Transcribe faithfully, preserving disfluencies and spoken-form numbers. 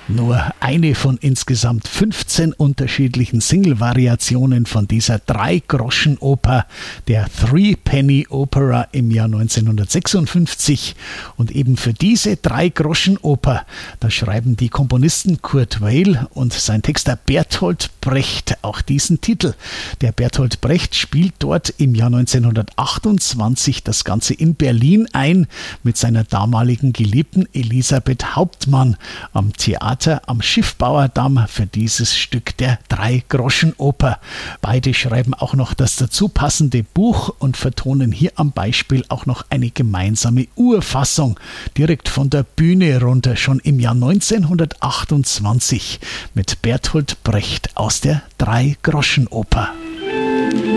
Nur eine von insgesamt fünfzehn unterschiedlichen Single-Variationen von dieser Drei-Groschen-Oper, der Three-Penny Opera im Jahr neunzehnhundertsechsundfünfzig. Und eben für diese Drei-Groschen-Oper, da schreiben die Komponisten Kurt Weill und sein Texter Bertolt Brecht auch diesen Titel. Der Bertolt Brecht spielt dort im Jahr neunzehnhundertachtundzwanzig das Ganze in Berlin ein mit seiner damaligen Geliebten Elisabeth Hauptmann am Theater am Schiffbauerdamm für dieses Stück der Drei-Groschen-Oper. Beide schreiben auch noch das dazu passende Buch und vertonen hier am Beispiel auch noch eine gemeinsame Urfassung direkt von der Bühne runter, schon im Jahr neunzehnhundertachtundzwanzig mit Bertolt Brecht aus der Drei-Groschen-Oper.